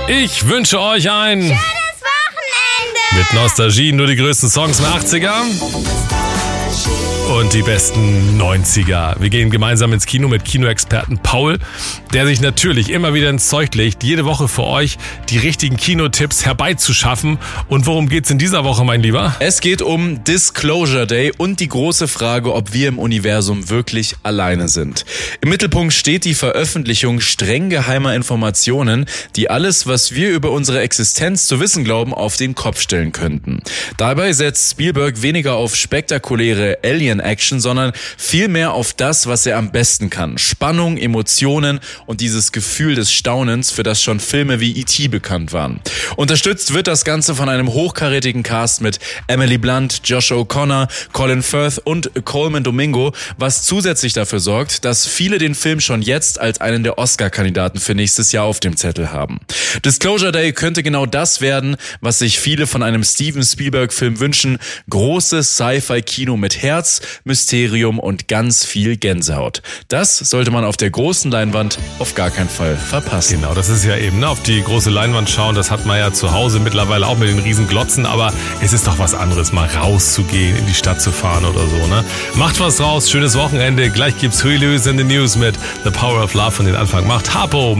Ich wünsche euch ein schönes Wochenende. Mit Nostalgie nur die größten Songs der 80er und die besten 90er. Wir gehen gemeinsam ins Kino mit Kinoexperten Paul, der sich natürlich immer wieder ins Zeug legt, jede Woche für euch die richtigen Kinotipps herbeizuschaffen. Und worum geht's in dieser Woche, mein Lieber? Es geht um Disclosure Day und die große Frage, ob wir im Universum wirklich alleine sind. Im Mittelpunkt steht die Veröffentlichung streng geheimer Informationen, die alles, was wir über unsere Existenz zu wissen glauben, auf den Kopf stellen könnten. Dabei setzt Spielberg weniger auf spektakuläre Alien-Action, sondern vielmehr auf das, was er am besten kann. Spannung, Emotionen und dieses Gefühl des Staunens, für das schon Filme wie E.T. bekannt waren. Unterstützt wird das Ganze von einem hochkarätigen Cast mit Emily Blunt, Josh O'Connor, Colin Firth und Coleman Domingo, was zusätzlich dafür sorgt, dass viele den Film schon jetzt als einen der Oscar-Kandidaten für nächstes Jahr auf dem Zettel haben. Disclosure Day könnte genau das werden, was sich viele von einem Steven Spielberg-Film wünschen. Großes Sci-Fi-Kino mit Herz, Mysterium und ganz viel Gänsehaut. Das sollte man auf der großen Leinwand auf gar keinen Fall verpassen. Genau, das ist ja eben, auf die große Leinwand schauen, das hat man ja zu Hause mittlerweile auch mit den riesen Glotzen, aber es ist doch was anderes, mal rauszugehen, in die Stadt zu fahren oder so, ne? Macht was draus, schönes Wochenende, gleich gibt's Hülös in the News mit The Power of Love, von den Anfang macht Harpo.